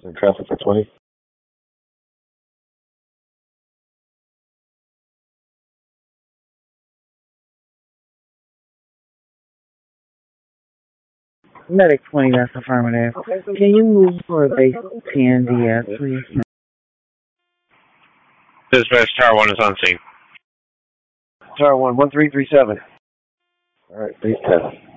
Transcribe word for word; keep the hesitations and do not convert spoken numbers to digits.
In traffic for twenty. Medic twenty, that's affirmative. Can you move for base ten D S, please? Dispatch Tower one is on scene. Tower one, one three three seven. All right, base ten.